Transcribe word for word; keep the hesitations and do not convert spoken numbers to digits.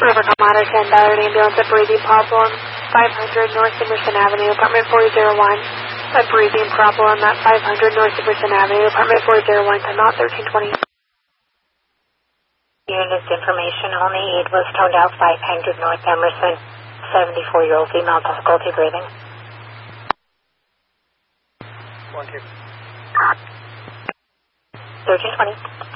River Colorado ten, Ballard Ambulance, a breathing problem, five hundred North Emerson Avenue, apartment four oh one. A breathing problem at five hundred North Emerson Avenue, apartment four oh one, come out thirteen twenty. Unit's information on the aid was toned out five hundred North Emerson, seventy-four-year-old female, difficulty breathing. One, two. thirteen twenty.